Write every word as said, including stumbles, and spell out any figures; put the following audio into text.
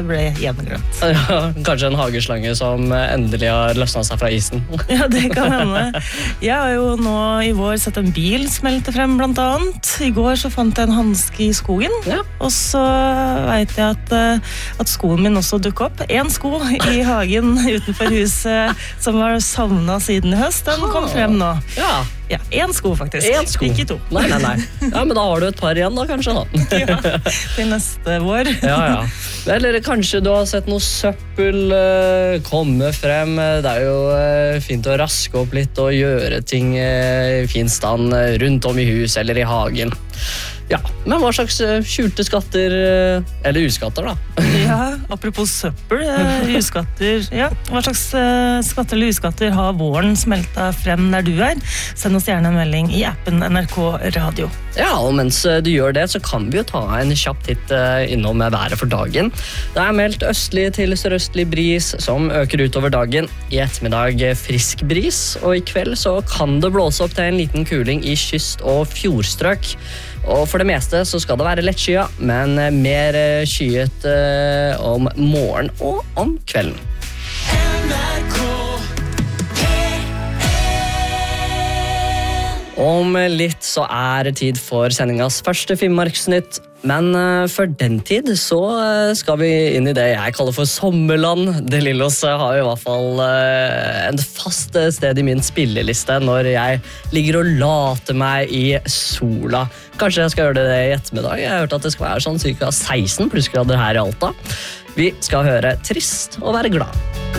det ble gjenglemt. Ja, kanskje en hageslange som endelig har løsnet seg fra isen. Ja, det kan hende. Jeg har jo nå i vår sett en bil smelte frem, blant annet. I går så fant jeg en handske i skogen, Ja. og så vet jeg at, eh, at skoen min også dukket opp. En sko i hagen utenfor huset som var savnet siden i høst, den kom frem nå. Ja, Ja, en sko faktisk. en sko. Ikke to. Nei, nei, nei. Ja, men da har du et par igjen da, kanskje da. Ja, til neste vår. Ja, ja. Eller kanskje du har sett noe søppel uh, komme frem. Det er jo uh, fint å raske opp litt og gjøre ting uh, i fin stand uh, rundt om i hus eller i hagen. Ja, men hva slags uh, skjulte skatter, uh, eller uskatter da? Ja, apropos søppel, eh, uskatter. Ja, hva slags eh, skatter eller uskatter har våren smeltet frem der du er? Send oss gjerne en melding i appen N R K Radio. Ja, og mens uh, du gjør det, så kan vi jo ta en kjapp titt uh, innom været for dagen. Det er meldt østlig til sørøstlig bris som øker utover dagen. I ettermiddag uh, frisk bris, og i kveld så kan det blåse opp til en liten kuling i kyst- og fjordstrøk. Og for det meste så skal det være lett skya, men uh, mer uh, skyet uh, om morgen og om kvelden. Om litt så er det tid for sendingas første Finnmarksnytt, men uh, for den tid så uh, skal vi inn i det jeg kaller for sommerland. Det Lillos uh, har i hvert fall uh, en fast sted i min spilleliste når jeg ligger og later meg i sola. Kanskje jeg skal gjøre det i ettermiddag. Jeg har hørt at det skal være sånn cirka seksten plussgrader her i Alta. Vi skal høre Trist og være glad.